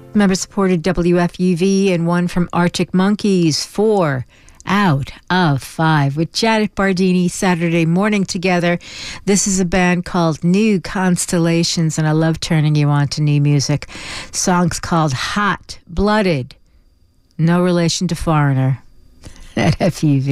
Member-supported WFUV, and one from Arctic Monkeys, 4 out of 5, with Janet Bardini Saturday morning together. This is a band called New Constellations, and I love turning you on to new music. Song's called Hot Blooded, no relation to Foreigner, at FUV.